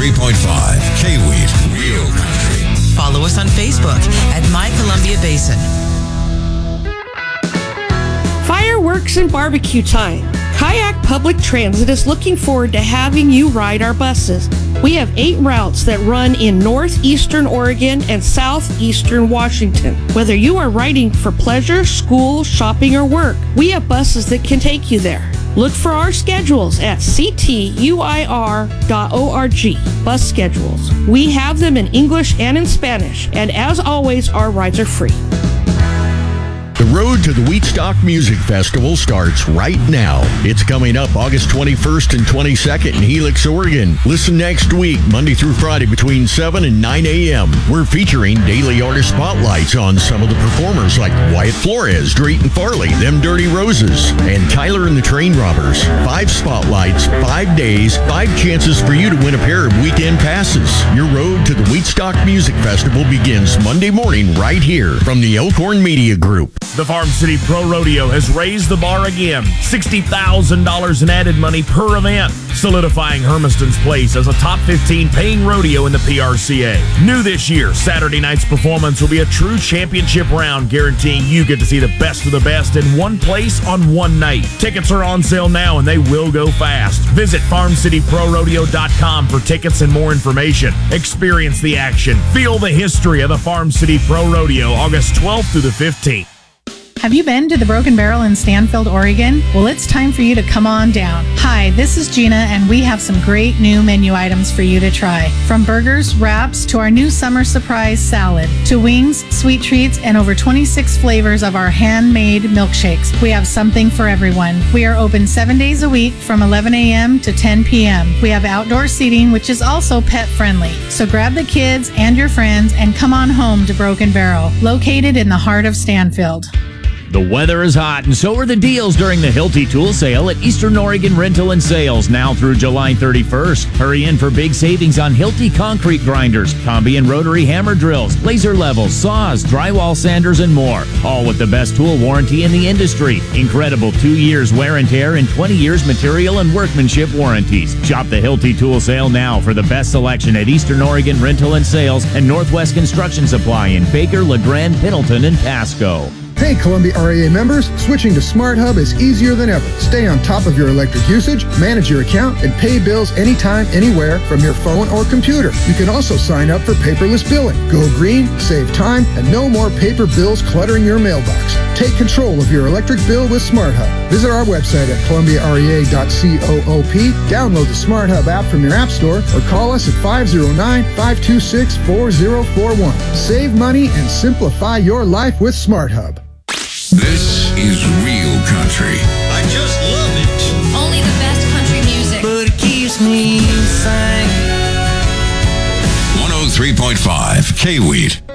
103.5 K-Wheat, Real Country. Follow us on Facebook at My Columbia Basin. Fireworks and barbecue time. Kayak Public Transit is looking forward to having you ride our buses. We have 8 routes that run in northeastern Oregon and southeastern Washington. Whether you are riding for pleasure, school, shopping, or work, we have buses that can take you there. Look for our schedules at ctuir.org. Bus schedules. We have them in English and in Spanish, and as always, our rides are free. The road to the Wheatstock Music Festival starts right now. It's coming up August 21st and 22nd in Helix, Oregon. Listen next week, Monday through Friday between 7 and 9 a.m. We're featuring daily artist spotlights on some of the performers like Wyatt Flores, Drayton Farley, Them Dirty Roses, and Tyler and the Train Robbers. 5 spotlights, 5 days, 5 chances for you to win a pair of weekend passes. Your road to the Wheatstock Music Festival begins Monday morning right here from the Elkhorn Media Group. The Farm City Pro Rodeo has raised the bar again. $60,000 in added money per event, solidifying Hermiston's place as a top 15 paying rodeo in the PRCA. New this year, Saturday night's performance will be a true championship round, guaranteeing you get to see the best of the best in one place on one night. Tickets are on sale now and they will go fast. Visit FarmCityProRodeo.com for tickets and more information. Experience the action. Feel the history of the Farm City Pro Rodeo, August 12th through the 15th. Have you been to the Broken Barrel in Stanfield, Oregon? Well, it's time for you to come on down. Hi, this is Gina, and we have some great new menu items for you to try. From burgers, wraps, to our new summer surprise salad, to wings, sweet treats, and over 26 flavors of our handmade milkshakes. We have something for everyone. We are open 7 days a week from 11 a.m. to 10 p.m. We have outdoor seating, which is also pet friendly. So grab the kids and your friends and come on home to Broken Barrel, located in the heart of Stanfield. The weather is hot, and so are the deals during the Hilti Tool Sale at Eastern Oregon Rental and Sales, now through July 31st. Hurry in for big savings on Hilti concrete grinders, combi and rotary hammer drills, laser levels, saws, drywall sanders, and more. All with the best tool warranty in the industry. Incredible 2 years wear and tear and 20 years material and workmanship warranties. Shop the Hilti Tool Sale now for the best selection at Eastern Oregon Rental and Sales and Northwest Construction Supply in Baker, LeGrand, Pendleton, and Pasco. Hey, Columbia REA members, switching to SmartHub is easier than ever. Stay on top of your electric usage, manage your account, and pay bills anytime, anywhere from your phone or computer. You can also sign up for paperless billing. Go green, save time, and no more paper bills cluttering your mailbox. Take control of your electric bill with SmartHub. Visit our website at columbiarea.coop, download the SmartHub app from your app store, or call us at 509-526-4041. Save money and simplify your life with SmartHub. This is Real Country. I just love it. Only the best country music. But it keeps me inside. 103.5 K-Wheat.